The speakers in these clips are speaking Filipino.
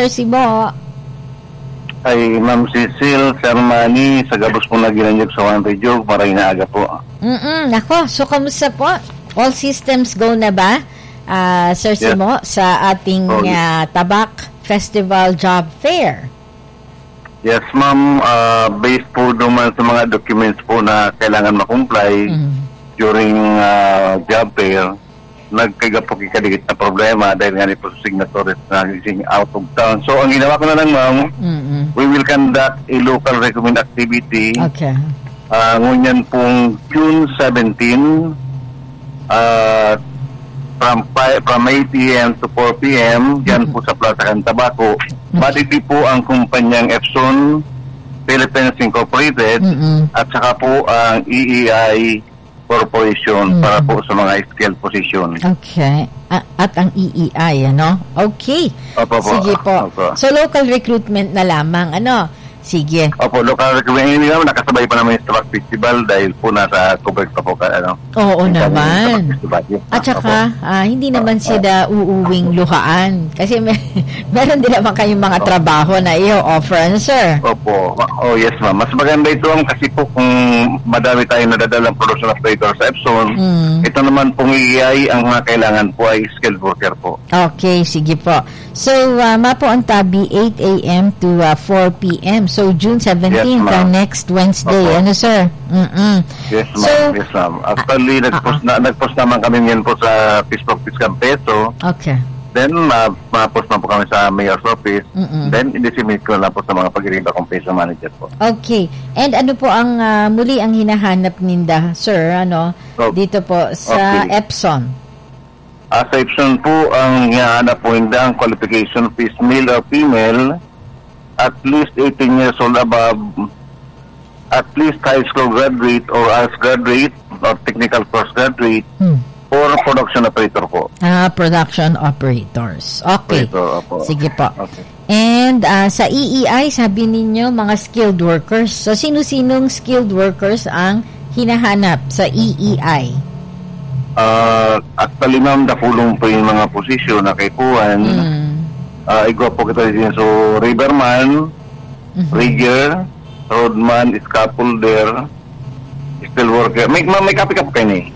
Sir Sibo. Ay, Ma'am Cecil, Sir Manny, sa gabos po na ginanyog sa One Radio, para inaaga po. Nako, so kamusta po? All systems go na ba, Sir Simo, sa ating Tabak Festival Job Fair? Yes, ma'am. Based po naman sa mga documents po na kailangan makomply during job fair, nagkaga po kikaligit na problema dahil nga po sa signatories na naging out of town. So, ang ginawa ko na lang, ma'am, we will conduct a local recommend activity. Okay. Ngunyan pong June 17, from 8 p.m. to 4 p.m. Yan po sa Plaza Cantabaco. Baditi po ang kumpanyang Epson Philippines Incorporated at saka po ang EEI Corporation para po sa mga skilled position. Okay. At ang EEI, ano? Okay. Opo, sige po. Opo. So, local recruitment na lamang, ano? Sige. Opo, local recruitment. Hindi naman nakasabay pa naman yung Tabak Festival dahil po nasa covered pa po ka, ano? Oo naman. At saka, hindi naman sila uuwing luhaan. Kasi meron din naman kayong mga trabaho na i-offer, ano, sir? Opo. Oh, yes, ma'am. Mas maganda ito kasi po kung madami tayo nadadalang production operator sa Epson, ito naman pong EEI, ang mga kailangan po ay skilled worker po. Okay, sige po. So, mapo ang tabi 8 a.m. to 4 p.m. So, June 17, yes, next Wednesday. Opo. Ano, sir? Yes, ma'am. So, yes, ma'am. Actually, nag-post naman kami ngayon po sa Facebook Peace Campeso. Okay. Then, ma-post na po kami sa mayor's office. Then, i-disseminate ko na po sa mga pag-irimba kong peso manager po. Okay. And ano po ang muli ang hinahanap ninda, sir, ano, dito po sa Epson? Sa Epson po, ang hinahanap po ninda ang qualification of male or female, at least 18 years old above, at least high school graduate or as graduate or technical course graduate, or production operator po. Production operators. Okay. Sige po. Okay. And sa EEI, sabi ninyo, mga skilled workers. So, sino-sinong skilled workers ang hinahanap sa EEI? Actually, ma'am, napulong po yung mga posisyon na kay Kuhan. Igwa po kita din. So, riverman, rigger, roadman, scaffolder, skilled worker. May copy ka po kayo ni?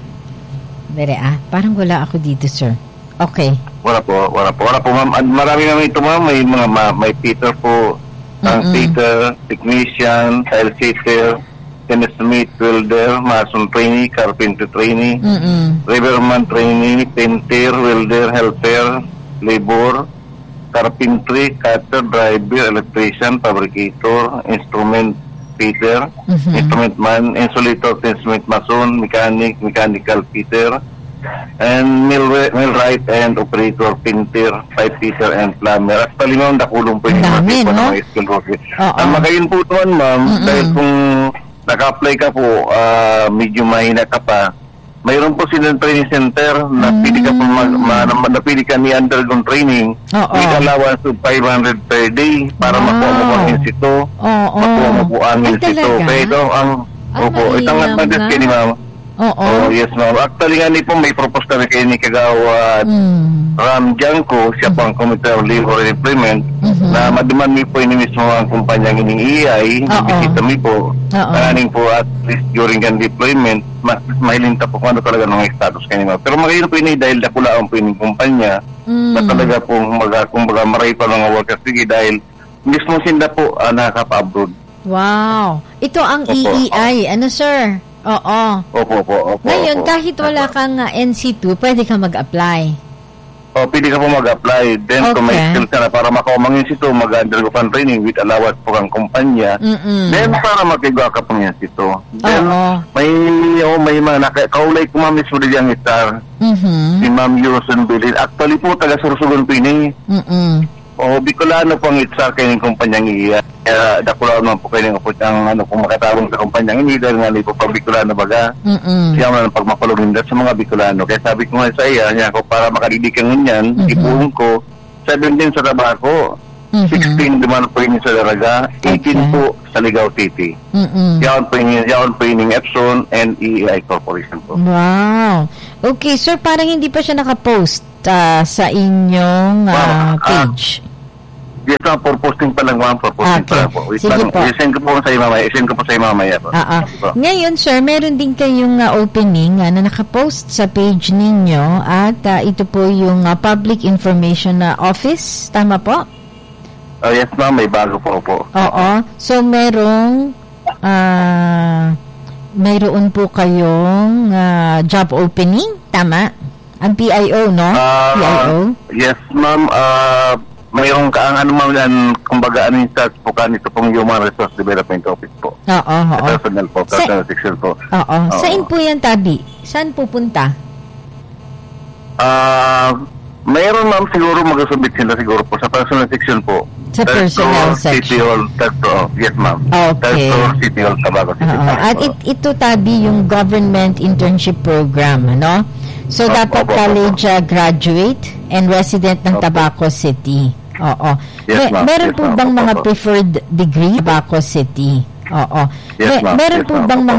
Parang wala ako dito, sir. Okay. Wala po, ma'am. Marami naman ito, ma'am. May Peter po, Peter, technician, tile sitter, smith, welder, mason trainee, carpenter trainee, riverman trainee, painter, welder, helper, labor, carpentry, cutter, driver, electrician, fabricator, instrument fitter, instrument man, insulator, instrument mason, mechanic, mechanical fitter, and millwright and operator, painter, pipe fitter, and plumber. At palimang nakulong po yung mga skill worker. Ang magayon po naman, ma'am, dahil kung naka-apply ka po, medyo mahina ka pa, mayroon po silang training center na pili ka po napili ka ni undergone training with allowance of 500 per day para makuha mo po ang insito, makuha mo po ang insito. Pero ito ang advantage kayo ni ma'am. Yes, ma'am. Actually nga po may propose kami kayo ni Kagawad Ram Janko, siya po ang Committee of Labor and Employment, na maduman mi po ini mismo ang kumpanyang ining EI, bisita mi po, kaning po at least during ang deployment, mas mahilinta po kung ano talaga ng status kanina. Pero magayon po ini dahil dakulaan po ining kumpanya, na talaga po, kumbaga maray pa mga workers, sige dahil mismo sinda po nakapa-abroad. Wow! Ito ang EEI, ano sir? Opo. Ngayon, kahit wala kang NC2, pwede ka mag-apply. Pwede ka po mag-apply. Then, kung may skills ka na para makuha ang NC2, mag-undergo pa training with allowance po kang kumpanya. Then, para makigwa ka pang NC2. Then, may mga kaulay ko ma'am mismo din yung star. Si Ma'am Yuson Bilin. Actually po, taga-Sursugon po ini. Bicolano po ang itsar kayo ng kumpanyang iya. Dakulao naman po kayo ng kung makatawang sa kumpanyang ini dahil nga po pag Bicolano baga. Siya mo na pagmapalungindat sa mga Bicolano. Kaya sabi ko nga sa iya, niya ako para makadidik ang ngunyan, ipuong ko, 17 sa Tabaco, 16 naman po yun sa Daraga, 18 po sa Ligao City. Yaon po yun Epson and EEI Corporation po. Wow. Okay, sir, parang hindi pa siya nakapost sa inyong page. Yes, ma'am, for posting pa lang, ma'am. For posting Okay. pa lang po. Wait Sige lang. po. I-send ko po sa iyo mamaya. I-send ko po sa iyo mamaya po. Po. Ngayon, sir, meron din kayong opening na nakapost sa page ninyo at ito po yung Public Information Office. Tama po? Yes, ma'am. May bago po po. Oo. So, mayroon po kayong job opening. Tama? Ang PIO, no? PIO? Yes, ma'am. Mayroong ano ma'am yan, kumbaga ano yung charge po ito pong Human Resource Development Office po. Oo. Personal section po. Oo. Saan po yan, Tabi? Saan pupunta? Mayroon ma'am siguro mag-submit sila siguro po sa personal section po. Sa personal section. Yes, ma'am. Okay. City Hall, Tabaco City. At ito, Tabi, yung Government Internship Program, ano? So, dapat college graduate and resident ng Tabaco City. Oo. Yes, ma'am. Meron po bang mga preferred degree Tabaco City? Oo. Yes, ma'am. Meron po bang mga